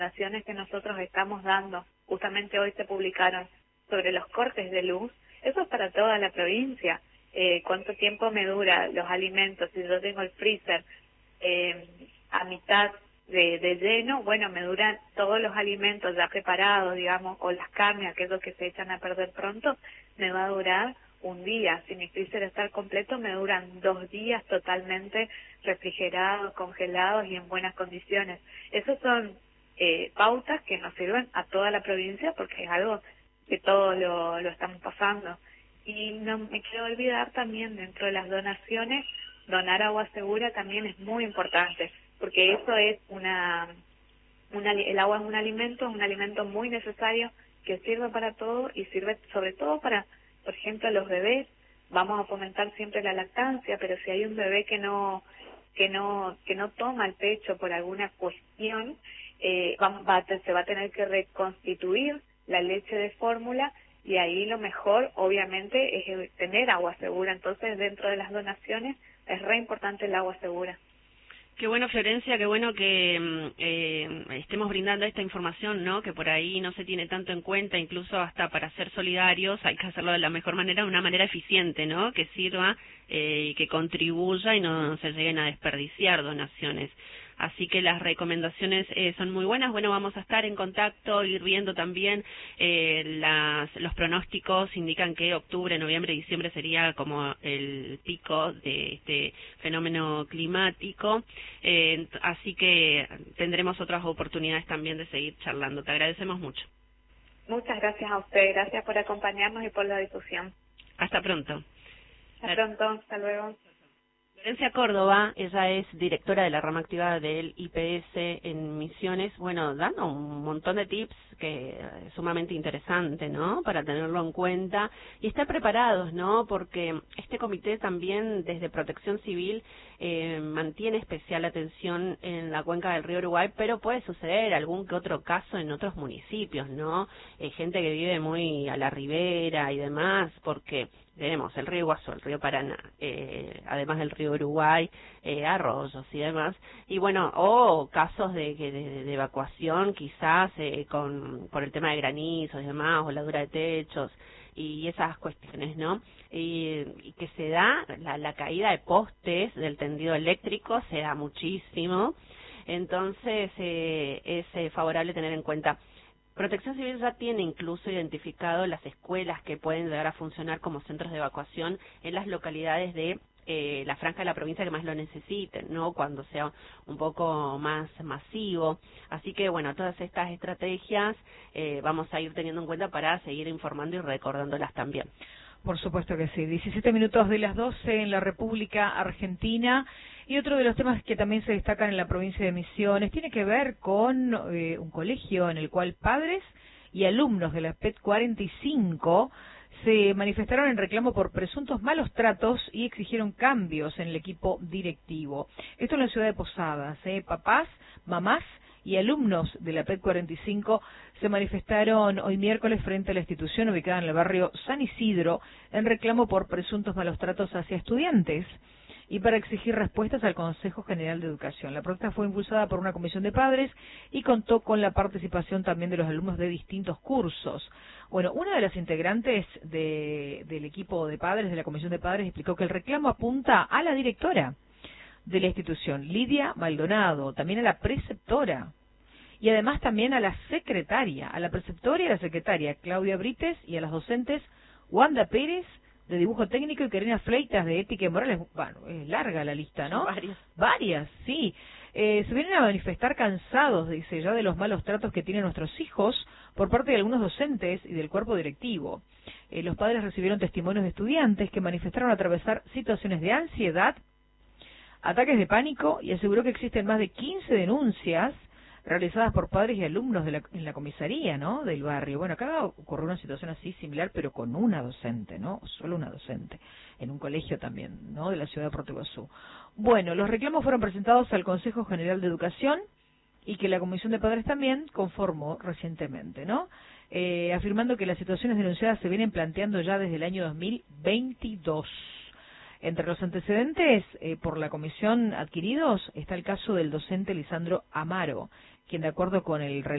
recomendaciones que nosotros estamos dando, justamente hoy se publicaron sobre los cortes de luz, eso es para toda la provincia. ¿Cuánto tiempo me dura los alimentos? Si yo tengo el freezer a mitad de lleno, bueno, me duran todos los alimentos ya preparados, digamos, o las carnes, aquellos que se echan a perder pronto, me va a durar un día. Si mi freezer está al completo, me duran 2 días totalmente refrigerados, congelados y en buenas condiciones. Esos son pautas que nos sirven a toda la provincia porque es algo que todos lo estamos pasando. Y no me quiero olvidar también, dentro de las donaciones, donar agua segura también es muy importante, porque eso es el agua es un alimento muy necesario que sirve para todo y sirve sobre todo para, por ejemplo, los bebés. Vamos a fomentar siempre la lactancia, pero si hay un bebé que no toma el pecho por alguna cuestión, se va a tener que reconstituir la leche de fórmula, y ahí lo mejor obviamente es tener agua segura. Entonces, dentro de las donaciones es re importante el agua segura. Qué bueno, Florencia, qué bueno que estemos brindando esta información, ¿no? Que por ahí no se tiene tanto en cuenta, incluso hasta para ser solidarios hay que hacerlo de la mejor manera, de una manera eficiente, ¿no? Que sirva y que contribuya y no se lleguen a desperdiciar donaciones. Así que las recomendaciones son muy buenas. Bueno, vamos a estar en contacto, ir viendo también los pronósticos indican que octubre, noviembre, diciembre sería como el pico de este fenómeno climático. Así que tendremos otras oportunidades también de seguir charlando. Te agradecemos mucho. Muchas gracias a usted. Gracias por acompañarnos y por la difusión. Hasta pronto. Hasta pronto. Hasta luego. Florencia Córdoba, ella es directora de la rama activa del IPS en Misiones, bueno, dando un montón de tips que es sumamente interesante, ¿no?, para tenerlo en cuenta y estar preparados, ¿no?, porque este comité también desde Protección Civil mantiene especial atención en la cuenca del río Uruguay, pero puede suceder algún que otro caso en otros municipios, ¿no?, gente que vive muy a la ribera y demás, porque tenemos el río Iguazú, el río Paraná, además del río Uruguay, arroyos y demás, y bueno, o casos de evacuación quizás por el tema de granizos y demás, o la dura de techos y esas cuestiones, ¿no? Y que se da la caída de postes del tendido eléctrico, se da muchísimo, entonces es favorable tener en cuenta. Protección Civil ya tiene incluso identificado las escuelas que pueden llegar a funcionar como centros de evacuación en las localidades de la franja de la provincia que más lo necesiten, ¿no?, cuando sea un poco más masivo. Así que, bueno, todas estas estrategias vamos a ir teniendo en cuenta para seguir informando y recordándolas también. Por supuesto que sí. 17 minutos de las 12 en la República Argentina. Y otro de los temas que también se destacan en la provincia de Misiones tiene que ver con un colegio en el cual padres y alumnos de la PET 45 se manifestaron en reclamo por presuntos malos tratos y exigieron cambios en el equipo directivo. Esto en la ciudad de Posadas. Papás, mamás y alumnos de la PET 45 se manifestaron hoy miércoles frente a la institución ubicada en el barrio San Isidro en reclamo por presuntos malos tratos hacia estudiantes y para exigir respuestas al Consejo General de Educación. La protesta fue impulsada por una comisión de padres y contó con la participación también de los alumnos de distintos cursos. Bueno, una de las integrantes del equipo de padres, de la comisión de padres, explicó que el reclamo apunta a la directora de la institución, Lidia Maldonado, también a la preceptora y además también a la secretaria, a la preceptora y a la secretaria, Claudia Brites, y a las docentes Wanda Pérez, de Dibujo Técnico, y Karina Fleitas, de Ética y Morales. Bueno, es larga la lista, ¿no? Varias, sí. Se vienen a manifestar cansados, dice, ya de los malos tratos que tienen nuestros hijos por parte de algunos docentes y del cuerpo directivo. Los padres recibieron testimonios de estudiantes que manifestaron atravesar situaciones de ansiedad, ataques de pánico, y aseguró que existen más de 15 denuncias realizadas por padres y alumnos en la comisaría, ¿no?, del barrio. Bueno, acá ocurrió una situación así similar, pero con una docente, ¿no?, solo una docente, en un colegio también, ¿no?, de la ciudad de Puerto Iguazú. Bueno, los reclamos fueron presentados al Consejo General de Educación y que la Comisión de Padres también conformó recientemente, ¿no?, afirmando que las situaciones denunciadas se vienen planteando ya desde el año 2022. Entre los antecedentes por la comisión adquiridos está el caso del docente Lisandro Amaro, quien, de acuerdo con el